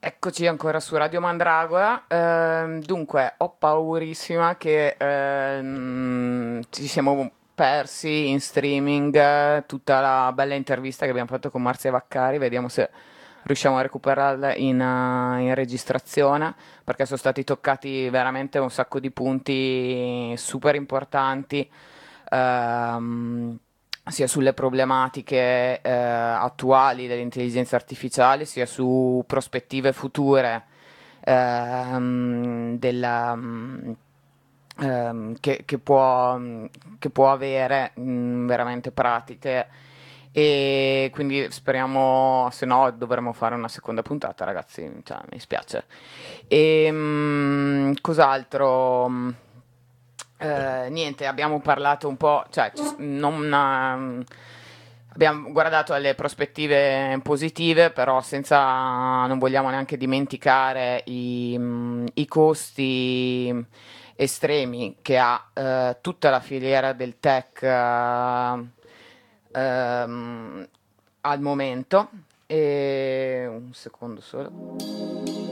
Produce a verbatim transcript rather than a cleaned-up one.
Eccoci ancora su Radio Mandragora. Ehm, dunque, ho paurissima che ehm, ci siamo persi in streaming eh, tutta la bella intervista che abbiamo fatto con Marzia Vaccari. Vediamo se riusciamo a recuperarla in, eh, in registrazione, perché sono stati toccati veramente un sacco di punti super importanti, ehm, sia sulle problematiche eh, attuali dell'intelligenza artificiale, sia su prospettive future ehm, della, mm, ehm, che, che può, mm, che può avere mm, veramente pratiche. E quindi speriamo, se no dovremo fare una seconda puntata, ragazzi, cioè, mi spiace. E mm, cos'altro? Mm, eh, niente, abbiamo parlato un po', cioè, ci- non, ehm, abbiamo guardato alle prospettive positive, però senza, non vogliamo neanche dimenticare i, mm, i costi estremi che ha eh, tutta la filiera del tech eh, ehm, al momento. E un secondo solo.